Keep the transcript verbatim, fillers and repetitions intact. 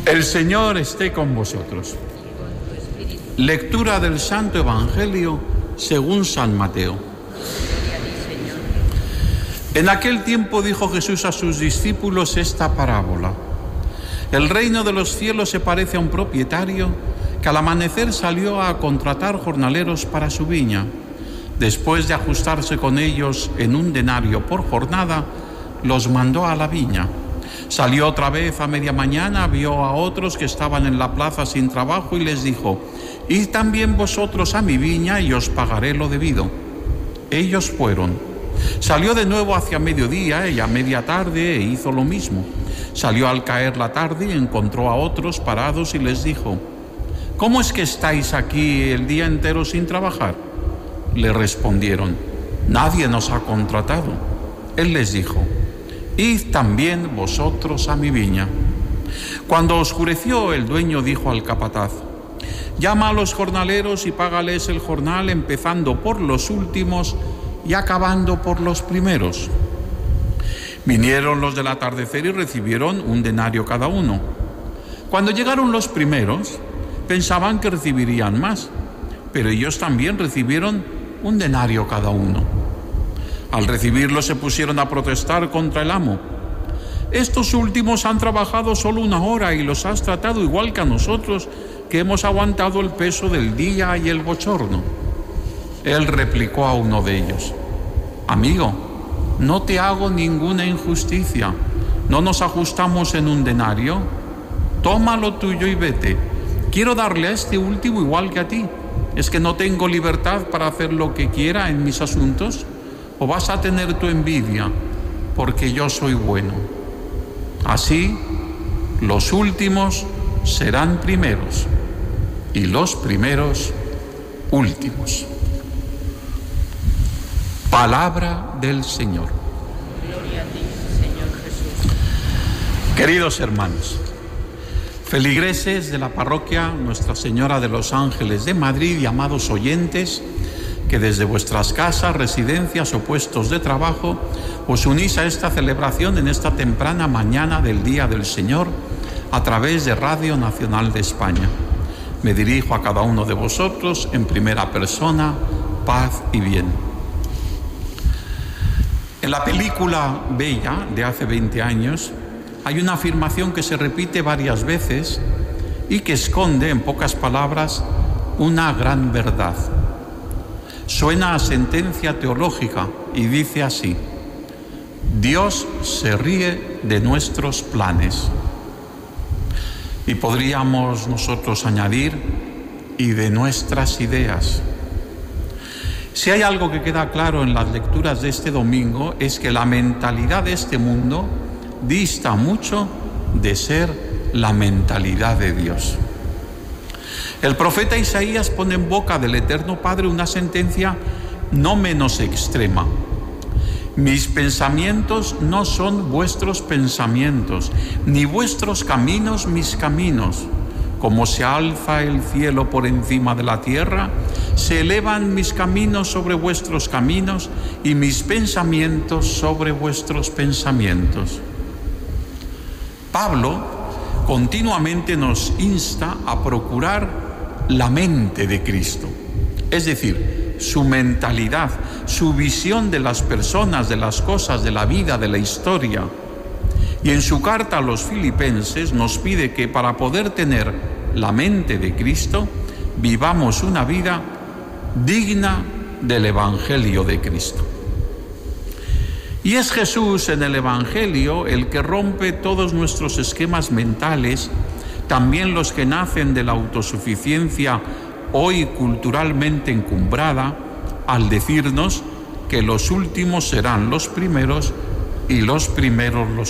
El Señor esté con vosotros. Lectura del Santo Evangelio según San Mateo. En aquel tiempo dijo Jesús a sus discípulos esta parábola. El reino de los cielos se parece a un propietario que al amanecer salió a contratar jornaleros para su viña. Después de ajustarse con ellos en un denario por jornada, los mandó a la viña. Salió otra vez a media mañana, vio a otros que estaban en la plaza sin trabajo y les dijo: «Id también vosotros a mi viña y os pagaré lo debido». Ellos fueron. Salió de nuevo hacia mediodía y a media tarde e hizo lo mismo. Salió al caer la tarde y encontró a otros parados y les dijo: «¿Cómo es que estáis aquí el día entero sin trabajar?». Le respondieron: «Nadie nos ha contratado». Él les dijo: «Id también vosotros a mi viña». Cuando oscureció, el dueño dijo al capataz: «Llama a los jornaleros y págales el jornal, empezando por los últimos y acabando por los primeros». Vinieron los del atardecer y recibieron un denario cada uno. Cuando llegaron los primeros, pensaban que recibirían más, pero ellos también recibieron un denario cada uno. Al recibirlo se pusieron a protestar contra el amo. «Estos últimos han trabajado solo una hora y los has tratado igual que a nosotros, que hemos aguantado el peso del día y el bochorno». Él replicó a uno de ellos: «Amigo, no te hago ninguna injusticia. ¿No nos ajustamos en un denario? Toma lo tuyo y vete. Quiero darle a este último igual que a ti. ¿Es que no tengo libertad para hacer lo que quiera en mis asuntos? ¿O vas a tener tu envidia porque yo soy bueno?». Así, los últimos serán primeros y los primeros últimos. Palabra del Señor. Gloria a ti, Señor Jesús. Queridos hermanos, feligreses de la parroquia Nuestra Señora de los Ángeles de Madrid y amados oyentes que desde vuestras casas, residencias o puestos de trabajo os unís a esta celebración en esta temprana mañana del Día del Señor a través de Radio Nacional de España. Me dirijo a cada uno de vosotros en primera persona, paz y bien. En la película Bella de hace veinte años hay una afirmación que se repite varias veces y que esconde, en pocas palabras, una gran verdad. Suena a sentencia teológica y dice así: Dios se ríe de nuestros planes. Y podríamos nosotros añadir: y de nuestras ideas. Si hay algo que queda claro en las lecturas de este domingo es que la mentalidad de este mundo dista mucho de ser la mentalidad de Dios. El profeta Isaías pone en boca del Eterno Padre una sentencia no menos extrema: mis pensamientos no son vuestros pensamientos, ni vuestros caminos mis caminos. Como se alza el cielo por encima de la tierra, se elevan mis caminos sobre vuestros caminos y mis pensamientos sobre vuestros pensamientos. Pablo continuamente nos insta a procurar la mente de Cristo, es decir, su mentalidad, su visión de las personas, de las cosas, de la vida, de la historia. Y en su carta a los filipenses nos pide que para poder tener la mente de Cristo, vivamos una vida digna del Evangelio de Cristo. Y es Jesús en el Evangelio el que rompe todos nuestros esquemas mentales, también los que nacen de la autosuficiencia hoy culturalmente encumbrada, al decirnos que los últimos serán los primeros y los primeros los